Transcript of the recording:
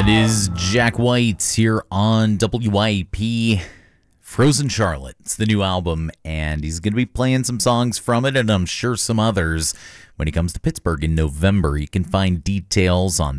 That is Jack White here on WYP. Frozen Charlotte. It's the new album, and he's going to be playing some songs from it, and I'm sure some others when he comes to Pittsburgh in November. You can find details on